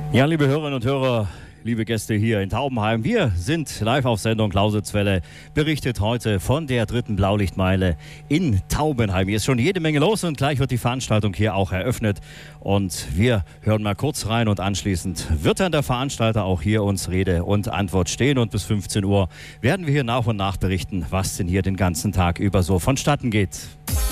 Ja, liebe Hörerinnen und Hörer, liebe Gäste hier in Taubenheim, wir sind live auf Sendung. Lausitzwelle berichtet heute von der 3. Blaulichtmeile in Taubenheim. Hier ist schon jede Menge los und gleich wird die Veranstaltung hier auch eröffnet. Und wir hören mal kurz rein und anschließend wird dann der Veranstalter auch hier uns Rede und Antwort stehen. Und bis 15 Uhr werden wir hier nach und nach berichten, was denn hier den ganzen Tag über so vonstatten geht.